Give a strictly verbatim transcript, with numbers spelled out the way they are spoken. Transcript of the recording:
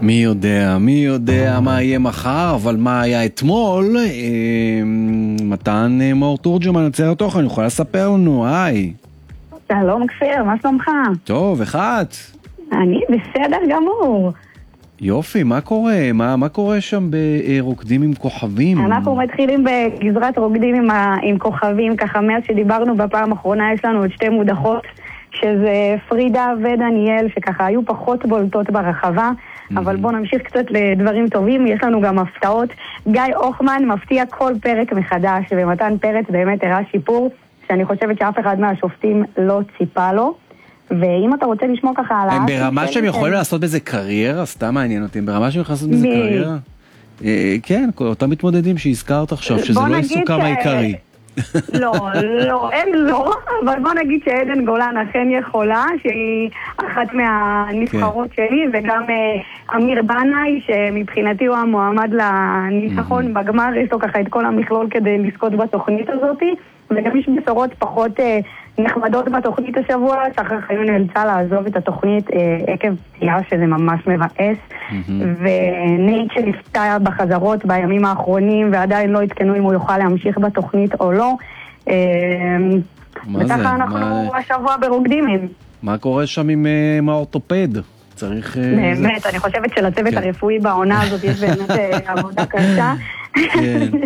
מי יודע, מי יודע מה יהיה מחר, אבל מה היה אתמול, אה, מתן מאור תורג'מן יוצר התוכן, אני יכולה לספר לנו, היי. שלום כפיר, מה שלומך? טוב, אחד. אני בסדר גמור. יופי, מה קורה? מה, מה קורה שם ברוקדים עם כוכבים? אנחנו מתחילים בגזרת רוקדים עם, ה, עם כוכבים, ככה מאז שדיברנו בפעם האחרונה יש לנו עוד שתי מודחות, שזה פרידה ודניאל, שככה היו פחות בולטות ברחבה, mm-hmm. אבל בואו נמשיך קצת לדברים טובים, יש לנו גם הפתעות. גיא אוחמן מפתיע כל פרק מחדש, ומתן פרץ באמת הראה שיפור, שאני חושבת שאף אחד מהשופטים לא ציפה לו. ואם אתה רוצה לשמוע ככה על... הם ברמה שהם יכולים לעשות בזה קריירה, סתם מעניין אותי, ברמה שהם יכולים לעשות בזה קריירה? כן, אותם מתמודדים שהזכרת עכשיו, שזה לא עיסוקם העיקרי. לא, לא, הם לא, אבל בוא נגיד שעדן גולן אכן יכולה, שהיא אחת מהנבחרות שלי, וגם אמיר בנאי, שמבחינתי הוא המועמד לניצחון בגמר, יש לו ככה את כל המכלול כדי לזכות בתוכנית הזאת, וגם יש בשורות פחות נחמדות בתוכנית השבוע, שחר חיון נאלצה לעזוב את התוכנית עקב פציעה, שזה ממש מבאס, ונייט שנפצע בחזרות בימים האחרונים, ועדיין לא התקנו אם הוא יוכל להמשיך בתוכנית או לא. וככה אנחנו השבוע ברוקדימים. מה קורה שם עם האורתופד? צריך... באמת, אני חושבת שלצוות הרפואי בעונה הזאת יש באמת עבודה קשה.